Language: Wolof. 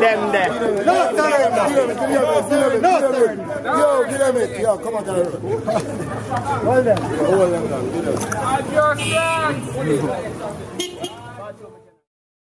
them there. No surrender. No surrender. Yo, give them it. Yo, come on, Darren. Hold them. Hold them down. Give them.